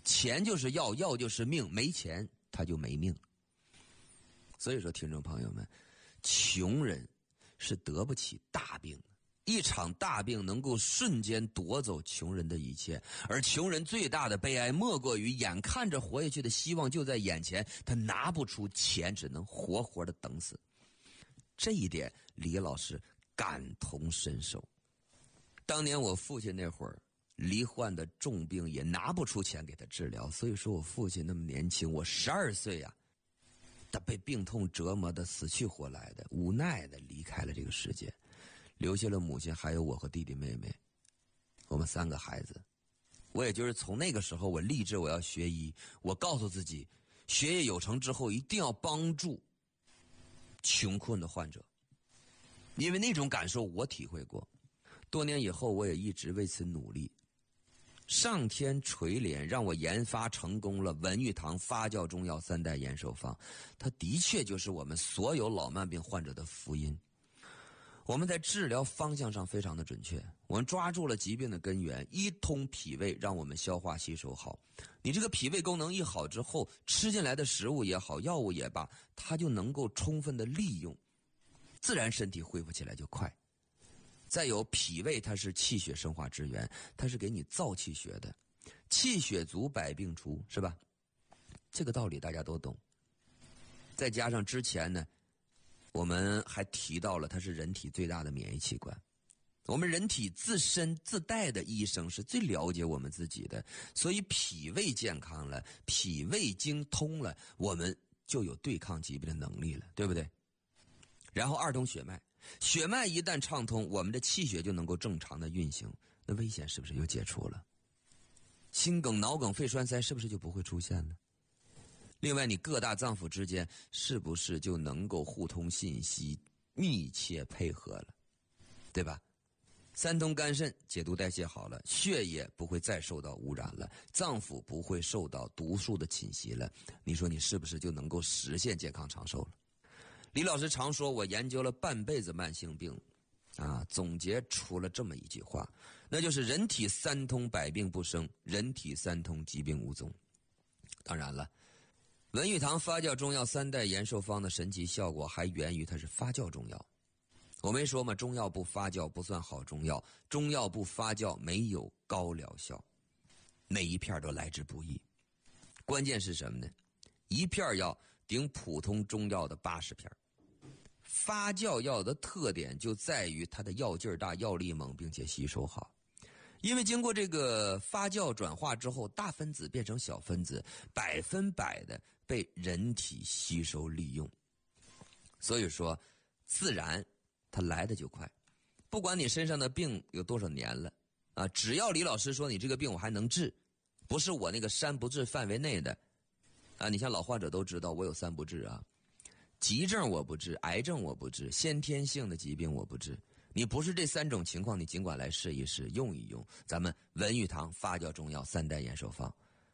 钱就是药，药就是命，没钱他就没命。所以说听众朋友们，穷人是得不起大病的，一场大病能够瞬间夺走穷人的一切，而穷人最大的悲哀莫过于眼看着活下去的希望就在眼前，他拿不出钱，只能活活的等死。这一点李老师感同身受。当年我父亲那会儿罹患的重病，也拿不出钱给他治疗，所以说我父亲那么年轻，我12岁啊，他被病痛折磨的死去活来的，无奈的离开了这个世界，留下了母亲还有我和弟弟妹妹，我们3个孩子。我也就是从那个时候我立志我要学医，我告诉自己学业有成之后一定要帮助穷困的患者，因为那种感受我体会过。多年以后我也一直为此努力，上天垂怜让我研发成功了文玉堂发酵中药3代延寿方，它的确就是我们所有老慢病患者的福音。我们在治疗方向上非常的准确，我们抓住了疾病的根源，一通脾胃，让我们消化吸收好。你这个脾胃功能一好之后，吃进来的食物也好，药物也罢，它就能够充分的利用，自然身体恢复起来就快。再有脾胃，它是气血生化之源，它是给你造气血的，气血足百病除，是吧？这个道理大家都懂。再加上之前呢，我们还提到了它是人体最大的免疫器官，我们人体自身自带的医生是最了解我们自己的，所以脾胃健康了，脾胃经通了，我们就有对抗疾病的能力了，对不对？然后二通血脉，血脉一旦畅通，我们的气血就能够正常的运行，那危险是不是就解除了？心梗、脑梗、肺栓塞是不是就不会出现了？另外，你各大脏腑之间是不是就能够互通信息，密切配合了，对吧？三通肝肾，解毒代谢好了，血液不会再受到污染了，脏腑不会受到毒素的侵袭了，你说你是不是就能够实现健康长寿了？李老师常说，我研究了半辈子慢性病总结出了这么一句话，那就是人体三通百病不生，人体三通疾病无踪。当然了，文玉堂发酵中药3代延寿方的神奇效果还源于它是发酵中药。我没说嘛，中药不发酵不算好中药，中药不发酵没有高疗效，每一片都来之不易。关键是什么呢？一片药顶普通中药的80片。发酵药的特点就在于它的药劲儿大，药力猛，并且吸收好。因为经过这个发酵转化之后，大分子变成小分子，100%的被人体吸收利用。所以说自然它来的就快，不管你身上的病有多少年了只要李老师说你这个病我还能治，不是我那个3不治范围内的你像老患者都知道我有3不治急症我不治，癌症我不治，先天性的疾病我不治。你不是这3种情况，你尽管来试一试，用一用咱们文玉堂发酵中药3代延寿方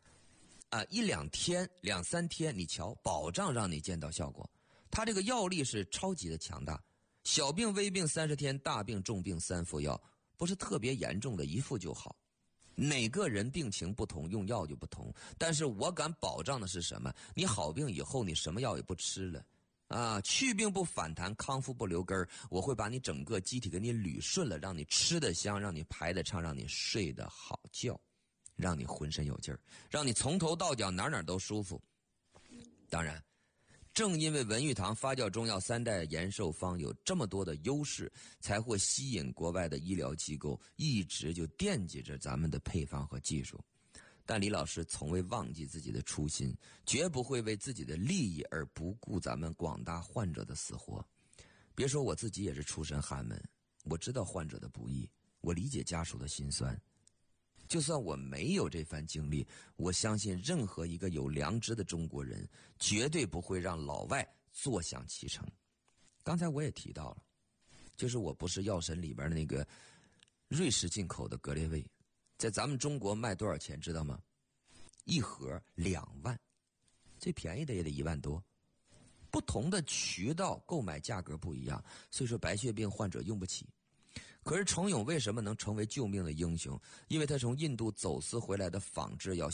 1-2天2-3天，你瞧，保障让你见到效果。它这个药力是超级的强大，小病微病30天，大病重病3副药，不是特别严重的1副就好。哪个人病情不同，用药就不同，但是我敢保障的是什么？你好病以后，你什么药也不吃了去病不反弹，康复不留根，我会把你整个机体给你捋顺了，让你吃得香，让你排得畅，让你睡得好觉，让你浑身有劲儿，让你从头到脚哪都舒服。当然，正因为文玉堂发酵中药3代延寿方有这么多的优势，才会吸引国外的医疗机构一直就惦记着咱们的配方和技术。但李老师从未忘记自己的初心，绝不会为自己的利益而不顾咱们广大患者的死活。别说我自己也是出身寒门，我知道患者的不易，我理解家属的辛酸。就算我没有这番经历，我相信任何一个有良知的中国人绝对不会让老外坐享其成。刚才我也提到了，就是我不是药神里边的那个瑞士进口的格列卫，在咱们中国卖多少钱知道吗？1盒2万，最便宜的也得1万多。不同的渠道购买价格不一样，所以说白血病患者用不起。可是程勇为什么能成为救命的英雄？因为他从印度走私回来的仿制药